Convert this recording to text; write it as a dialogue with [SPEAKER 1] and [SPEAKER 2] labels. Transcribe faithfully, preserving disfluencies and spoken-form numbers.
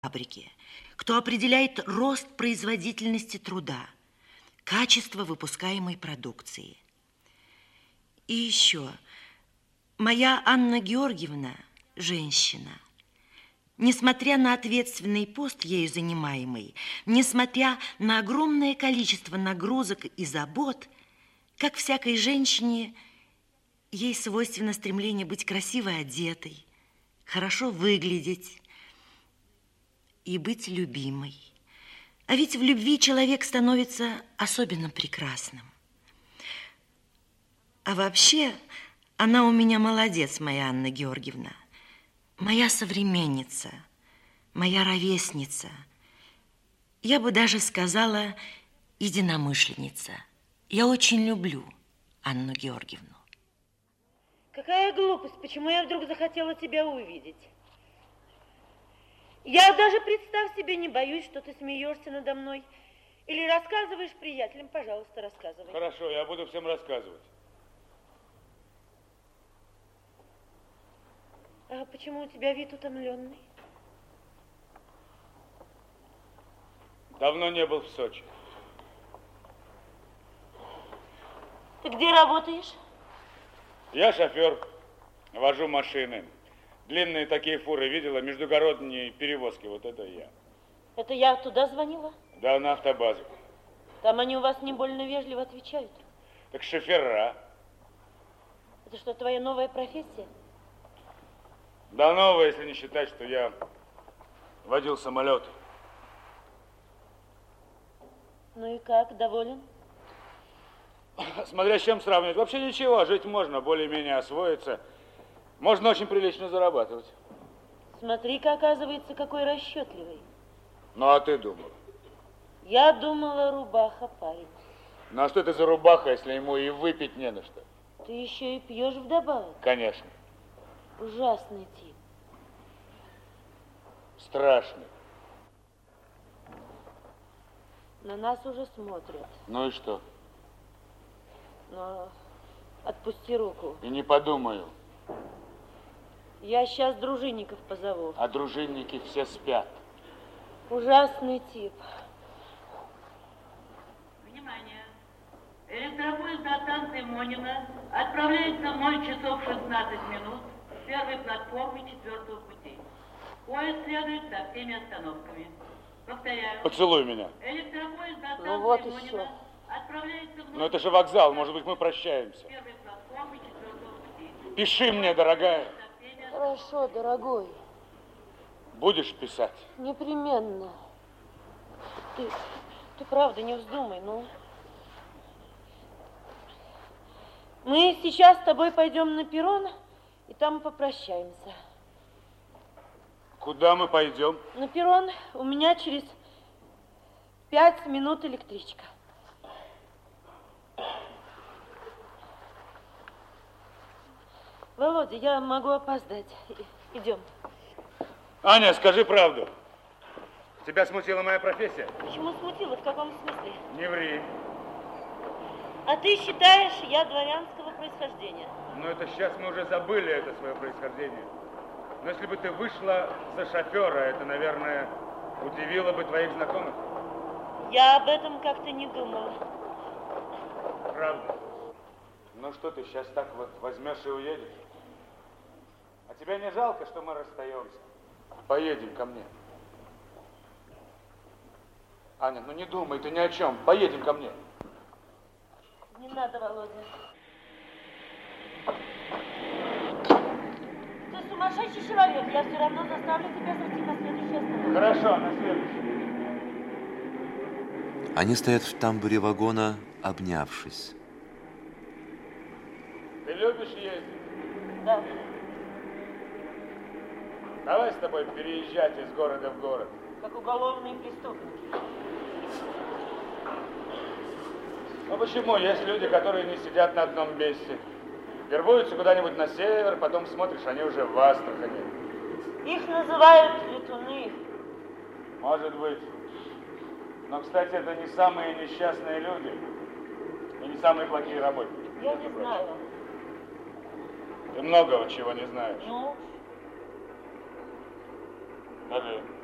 [SPEAKER 1] фабрики, кто определяет рост производительности труда, качество выпускаемой продукции. И еще, моя Анна Георгиевна – женщина. Несмотря на ответственный пост, ею занимаемый, несмотря на огромное количество нагрузок и забот, как всякой женщине, ей свойственно стремление быть красиво одетой, хорошо выглядеть и быть любимой. А ведь в любви человек становится особенно прекрасным. А вообще, она у меня молодец, моя Анна Георгиевна. Моя современница, моя ровесница. Я бы даже сказала, единомышленница. Я очень люблю Анну Георгиевну.
[SPEAKER 2] Какая глупость, почему я вдруг захотела тебя увидеть? Я даже, представь себе, не боюсь, что ты смеешься надо мной. Или рассказываешь приятелям, пожалуйста, рассказывай.
[SPEAKER 3] Хорошо, я буду всем рассказывать.
[SPEAKER 2] А почему у тебя вид утомленный?
[SPEAKER 3] Давно не был в Сочи.
[SPEAKER 2] Ты где работаешь?
[SPEAKER 3] Я шофер, вожу машины. Длинные такие фуры видела, междугородние перевозки, вот это я.
[SPEAKER 2] Это я туда звонила?
[SPEAKER 3] Да, на автобазу.
[SPEAKER 2] Там они у вас не больно вежливо отвечают.
[SPEAKER 3] Так шофера.
[SPEAKER 2] Это что, твоя новая профессия?
[SPEAKER 3] Да новая, если не считать, что я водил самолет.
[SPEAKER 2] Ну и как, доволен?
[SPEAKER 3] Смотря с чем сравнивать. Вообще ничего, жить можно, более-менее освоиться. Можно очень прилично зарабатывать.
[SPEAKER 2] Смотри-ка, оказывается, какой расчетливый.
[SPEAKER 3] Ну, а ты думал?
[SPEAKER 2] Я думала, рубаха парень.
[SPEAKER 3] Ну, а что это за рубаха, если ему и выпить не на что?
[SPEAKER 2] Ты еще и пьешь вдобавок.
[SPEAKER 3] Конечно.
[SPEAKER 2] Ужасный тип.
[SPEAKER 3] Страшный.
[SPEAKER 2] На нас уже смотрят.
[SPEAKER 3] Ну и что?
[SPEAKER 2] Но отпусти руку.
[SPEAKER 3] И не подумаю.
[SPEAKER 2] Я сейчас дружинников позову.
[SPEAKER 3] А дружинники все спят.
[SPEAKER 2] Ужасный тип.
[SPEAKER 4] Внимание! Электропоезд до станции Монина отправляется в ноль часов шестнадцать минут с первой платформы четвертого пути. Поезд следует со всеми остановками. Повторяю.
[SPEAKER 3] Поцелуй меня.
[SPEAKER 4] Электропоезд до станции
[SPEAKER 2] Ну вот
[SPEAKER 4] Монина
[SPEAKER 2] еще.
[SPEAKER 4] отправляется в
[SPEAKER 3] Но это же вокзал, может быть, мы прощаемся.
[SPEAKER 4] с первой платформы четвертого пути.
[SPEAKER 3] Пиши мне, дорогая.
[SPEAKER 2] Хорошо, дорогой.
[SPEAKER 3] Будешь писать?
[SPEAKER 2] Непременно. Ты, ты правда не вздумай, ну. Мы сейчас с тобой пойдем на перрон, и там попрощаемся.
[SPEAKER 3] Куда мы пойдем?
[SPEAKER 2] На перрон у меня через пять минут электричка. Володя, я могу опоздать. Идем.
[SPEAKER 3] Аня, скажи правду. Тебя смутила моя профессия?
[SPEAKER 2] Почему смутила? В каком смысле?
[SPEAKER 3] Не ври.
[SPEAKER 2] А ты считаешь, я дворянского происхождения?
[SPEAKER 3] Но это сейчас мы уже забыли это свое происхождение. Но если бы ты вышла за шофера, это, наверное, удивило бы твоих знакомых.
[SPEAKER 2] Я об этом как-то не думала.
[SPEAKER 3] Правда. Ну что ты сейчас так вот возьмешь и уедешь? А тебя не жалко, что мы расстаемся? Поедем ко мне. Аня, ну не думай ты ни о чем. Поедем ко мне.
[SPEAKER 2] Не надо, Володя. Ты сумасшедший человек. Я все равно заставлю тебя сойти на следующую остановку.
[SPEAKER 3] Хорошо, на следующий.
[SPEAKER 5] Они стоят в тамбуре вагона, обнявшись.
[SPEAKER 3] Ты любишь ездить?
[SPEAKER 2] Да.
[SPEAKER 3] Давай с тобой переезжать из города в город.
[SPEAKER 2] Как уголовные преступники.
[SPEAKER 3] Ну почему? Есть люди, которые не сидят на одном месте. Вербуются куда-нибудь на север, потом смотришь, они уже в Астрахани.
[SPEAKER 2] Их называют летуны.
[SPEAKER 3] Может быть. Но, кстати, это не самые несчастные люди. И не самые плохие работники.
[SPEAKER 2] Я не знаю.
[SPEAKER 3] Ты многого чего не знаешь.
[SPEAKER 2] Ну?
[SPEAKER 3] Скажи.